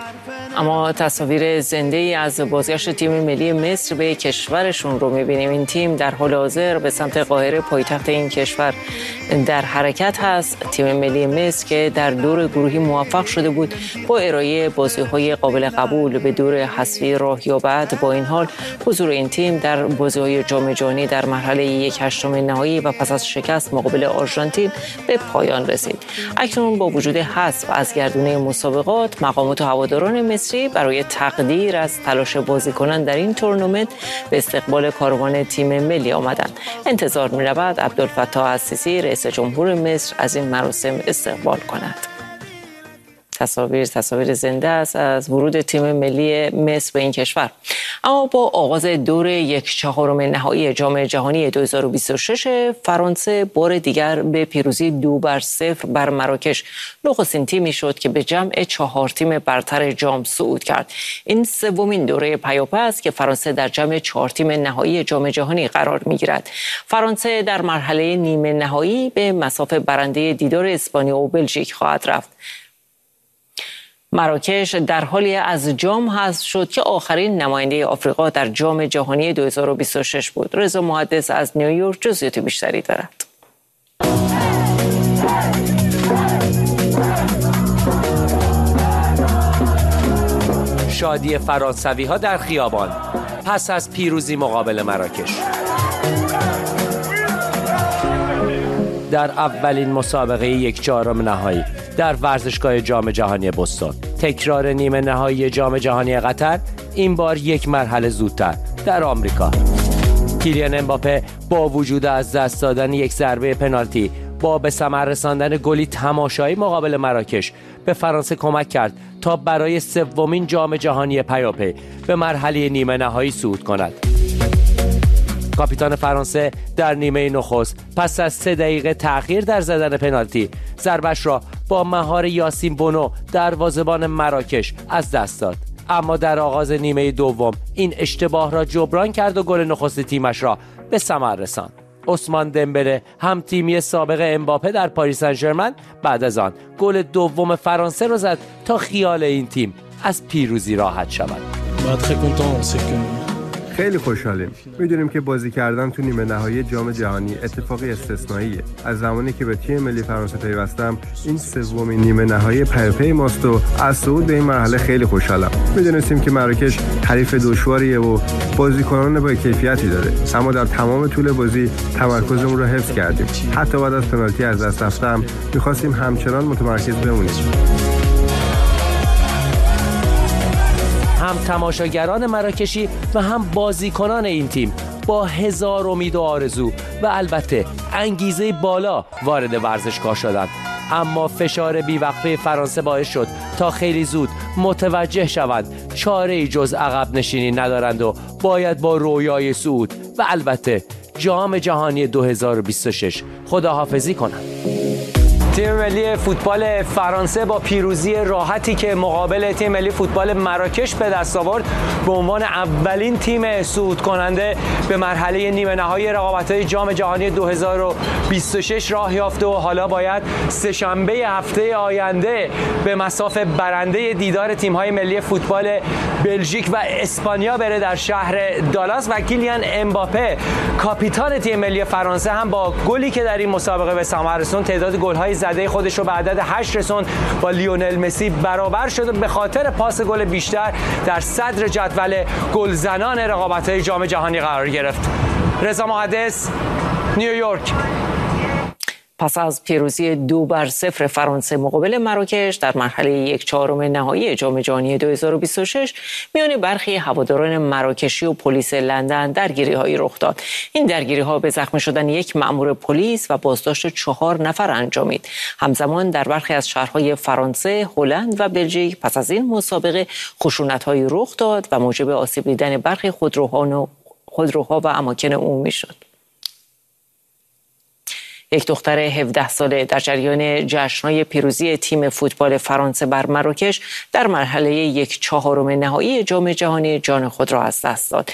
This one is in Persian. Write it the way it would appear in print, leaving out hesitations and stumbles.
اما تصاویر زنده‌ای از بازگشت تیم ملی مصر به کشورشون رو می‌بینیم. این تیم در حال حاضر به سمت قاهره پایتخت این کشور در حرکت هست. تیم ملی مصر که در دور گروهی موفق شده بود با ارائه بازی‌های قابل قبول به دور حذفی راه یابد، با این حال حضور این تیم در بازی‌های جام جهانی در مرحله 1/8 نهایی و پس از شکست مقابل آرژانتین به پایان رسید. اکنون با وجود حذف از گردونه مسابقات، مقامات و هواداران مصری برای تقدیر از تلاش بازیکنان در این تورنمنت به استقبال کاروان تیم ملی آمدند. انتظار می‌رود عبدالفتاح السیسی رئیس جمهور مصر از این مراسم استقبال کند. تصاویر زنده است از ورود تیم ملی مصر به این کشور. اما با آغاز دور 1/4 نهایی جام جهانی 2026 فرانسه بار دیگر به پیروزی 2-0 بر مراکش نخستین تیمی شد که به جمع 4 تیم برتر جام صعود کرد. این سومین دوره پیاپی است که فرانسه در جمع 4 تیم نهایی جام جهانی قرار می‌گیرد. فرانسه در مرحله نیمه نهایی به مصاف برنده دیدار اسپانیا و بلژیک خواهد رفت. مراکش در حالی از جام حذف شد که آخرین نماینده آفریقا در جام جهانی 2026 بود. رضا محدث از نیویورک جزئیات بیشتری دارد. شادی فرانسوی‌ها در خیابان پس از پیروزی مقابل مراکش. در اولین مسابقه 1/4 نهایی در ورزشگاه جام جهانی بوستون، تکرار نیمه نهایی جام جهانی قطر، این بار 1 مرحله زودتر در آمریکا. کیلیان امباپه با وجود از دست دادن 1 ضربه پنالتی با به ثمر رساندن گلی تماشایی مقابل مراکش به فرانسه کمک کرد تا برای سومین جام جهانی پیاپی به مرحله نیمه نهایی صعود کند. کاپیتان فرانسه در نیمه نخست پس از 3 دقیقه تأخیر در زدن پنالتی ضربش را با مهار یاسین بونو دروازه‌بان مراکش از دست داد، اما در آغاز نیمه دوم این اشتباه را جبران کرد و گل نخست تیمش را به ثمر رساند. عثمان دمبله هم تیمی سابق امباپه در پاریس سن ژرمن بعد از آن گل دوم فرانسه را زد تا خیال این تیم از پیروزی راحت شود. خیلی خوشحالیم. میدونیم که بازی کردن تو نیمه نهایی جام جهانی اتفاقی استثنائیه. از زمانی که به تیم ملی فرانسه پیوستم، این سومین نیمه نهایی پیاپی ماست و از صعود به این مرحله خیلی خوشحالم. میدونستیم که مراکش حریف دشواریه و بازیکنان با کیفیتی داره، اما در تمام طول بازی تمرکزمون رو حفظ کردیم. حتی بعد از پنالتی از دست رفتم، می‌خواستیم همچنان متمرکز بمونیم. هم تماشاگران مراکشی و هم بازیکنان این تیم با 1000 امید و آرزو و البته انگیزه بالا وارد ورزشگاه شدند، اما فشار بیوقفه فرانسه باعث شد تا خیلی زود متوجه شوند چاره‌ای جز عقب نشینی ندارند و باید با رویای صعود و البته جام جهانی 2026 خداحافظی کنند. تیم ملی فوتبال فرانسه با پیروزی راحتی که مقابل تیم ملی فوتبال مراکش به دست آورد به عنوان اولین تیم صعود کننده به مرحله نیمه نهایی رقابت‌های جام جهانی 2026 راه یافته و حالا باید سه‌شنبه هفته آینده به مصاف برنده دیدار تیم‌های ملی فوتبال بلژیک و اسپانیا بره در شهر دالاس و کیلیان امباپه کاپیتان تیم ملی فرانسه هم با گلی که در این مسابقه به ثمر رسوند تعداد گل‌های زده خودش رو به عدد 8 رسوند با لیونل مسی برابر شد و به خاطر پاس گل بیشتر در صدر جدول گلزنان رقابت‌های جام جهانی قرار گرفت. رضا محدث، نیویورک. پس از پیروزی 2-0 فرانسه مقابل مراکش در مرحله 1/4 نهایی جام جهانی 2026 میان برخی هواداران مراکشی و پلیس لندن درگیری‌هایی رخ داد. این درگیری‌ها به زخمی شدن 1 مأمور پلیس و بازداشت 4 نفر انجامید. همزمان در برخی از شهرهای فرانسه، هلند و بلژیک پس از این مسابقه خشونت‌هایی رخ داد و موجب آسیب دیدن برخی خودروها و اماکن عمومی شد. یک دختر 17 ساله در جریان جشن‌های پیروزی تیم فوتبال فرانسه بر مراکش در مرحله 1/4 نهایی جام جهانی جان خود را از دست داد.